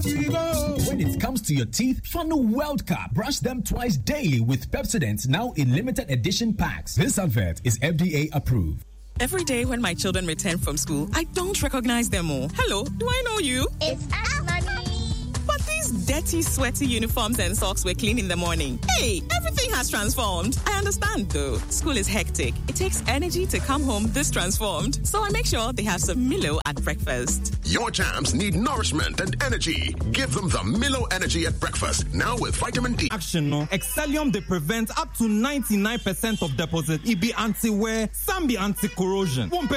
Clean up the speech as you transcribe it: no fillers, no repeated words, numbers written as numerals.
When it comes to your teeth, Funnel World Cup. Brush them twice daily with Pepsodent, now in limited edition packs. This advert is FDA approved. Every day when my children return from school, I don't recognize them all. Hello, do I know you? It's us, Mommy. But these dirty, sweaty uniforms and socks were clean in the morning. Hey, everything has transformed. I understand though. School is hectic. It takes energy to come home this transformed. So I make sure they have some Milo at breakfast. Your champs need nourishment and energy. Give them the Milo Energy at breakfast. Now with vitamin D. Action no. Excellium they prevent up to 99% of deposit. It be anti-wear, some be anti-corrosion.